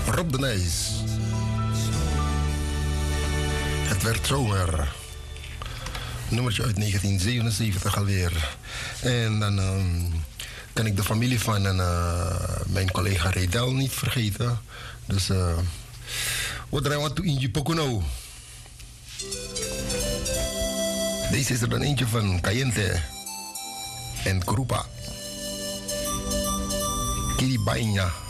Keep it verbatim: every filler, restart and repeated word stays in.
Rob de Nijs. Het werd zomer. Nummertje uit negentien zevenenzeventig alweer. En dan um, kan ik de familie van uh, mijn collega Redel niet vergeten. Dus uh, wat draaien we toe in je Pocono? Deze is er dan eentje van Cayente en Krupa. Kiribaina.